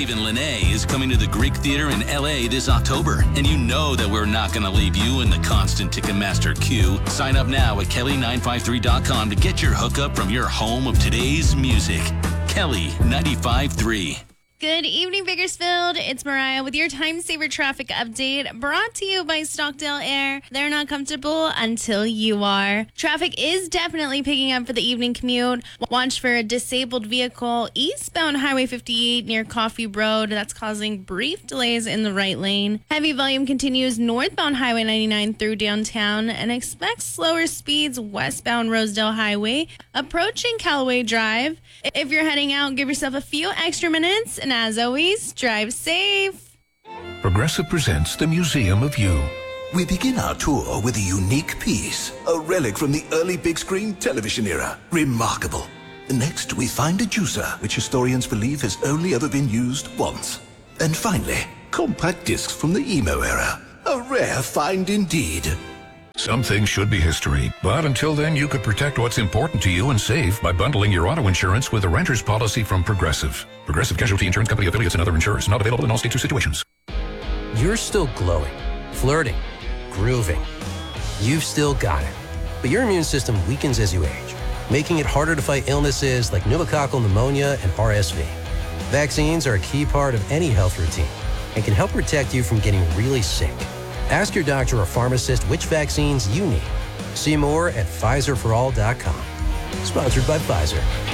Laven Lene is coming to the Greek Theater in LA this October, and you know that we're not going to leave you in the constant Ticketmaster queue. Sign up now at Kelly953.com to get your hookup from your home of today's music. Kelly 95.3. Good evening, Bakersfield. It's Mariah with your Time Saver Traffic Update brought to you by Stockdale Air. They're not comfortable until you are. Traffic is definitely picking up for the evening commute. Watch for a disabled vehicle eastbound Highway 58 near Coffee Road. That's causing brief delays in the right lane. Heavy volume continues northbound Highway 99 through downtown, and expect slower speeds westbound Rosedale Highway approaching Callaway Drive. If you're heading out, give yourself a few extra minutes, and as always, drive safe. Progressive presents the Museum of You. We begin our tour with a unique piece, a relic from the early big screen television era. Remarkable. Next, we find a juicer, which historians believe has only ever been used once. And finally, compact discs from the emo era. A rare find indeed. Some things should be history, but until then, you could protect what's important to you and save by bundling your auto insurance with a renter's policy from Progressive. Progressive Casualty Insurance Company affiliates and other insurers. Not available in all states or situations. You're still glowing, flirting, grooving. You've still got it. But your immune system weakens as you age, making it harder to fight illnesses like pneumococcal pneumonia and RSV. Vaccines are a key part of any health routine and can help protect you from getting really sick. Ask your doctor or pharmacist which vaccines you need. See more at PfizerForAll.com. Sponsored by Pfizer.